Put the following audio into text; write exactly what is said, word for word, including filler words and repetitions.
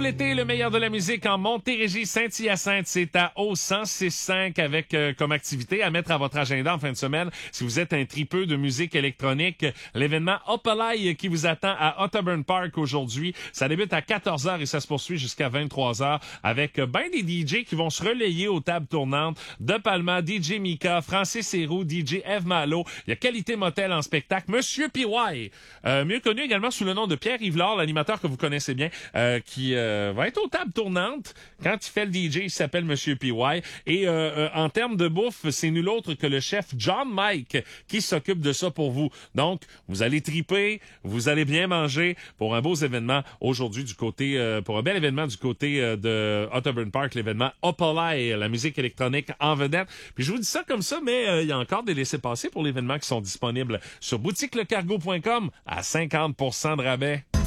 l'été, le meilleur de la musique en Montérégie, Saint-Hyacinthe. C'est à O cent six cinq avec euh, comme activité à mettre à votre agenda en fin de semaine. Si vous êtes un tripeux de musique électronique, l'événement Opalai qui vous attend à Otterburn Park aujourd'hui. Ça débute à quatorze heures et ça se poursuit jusqu'à vingt-trois heures avec euh, ben des D J qui vont se relayer aux tables tournantes. De Palma, D J Mika, Francis Héroux, D J Eve Malo. Il y a Qualité Motel en spectacle. Monsieur P Y, euh, mieux connu également sous le nom de Pierre Yvelard, l'animateur que vous connaissez bien, euh, qui euh, va être aux tables tournantes. Quand il fait le D J, il s'appelle Monsieur P Y. Et euh, euh, en termes de bouffe, c'est nul autre que le chef John Mike qui s'occupe de ça pour vous. Donc, vous allez triper, vous allez bien manger pour un beau événement aujourd'hui du côté, euh, pour un bel événement du côté euh, de Otterburn Park, l'événement Opalai, la musique électronique en vedette. Puis je vous dis ça comme ça, mais euh, il y a encore des laissez-passer pour l'événement qui sont disponibles sur boutique le cargo point com à cinquante pour cent de rabais.